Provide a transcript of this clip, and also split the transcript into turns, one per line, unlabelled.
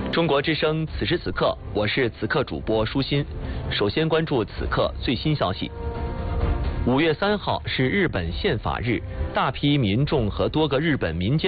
中国之声此时此刻，我是此刻主播舒心。首先关注此刻最新消息。5月3号是日本宪法日，大批民众和多个日本民间